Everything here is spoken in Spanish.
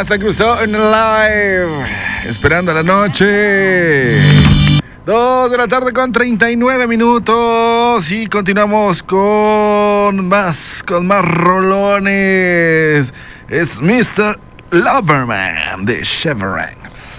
Casa Cruzó en live, esperando la noche. 2 de la tarde con 39 minutos y continuamos con más rolones. Es Mr. Loverman de Chevron.